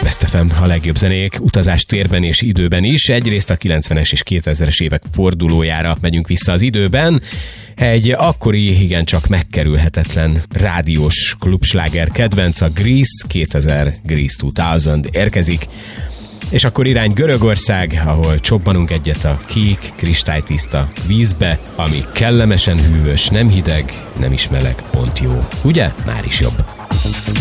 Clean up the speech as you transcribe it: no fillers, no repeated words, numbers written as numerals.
Best FM, a legjobb zenék utazás térben és időben is. Egyrészt a 90-es és 2000-es évek fordulójára megyünk vissza az időben. Egy akkori, igencsak megkerülhetetlen rádiós klubsláger kedvenc, a Grease 2000, Grease 2000 érkezik. És akkor irány Görögország, ahol csobbanunk egyet a kék, kristálytiszta vízbe, ami kellemesen hűvös, nem hideg, nem is meleg, pont jó. Ugye? Már is jobb.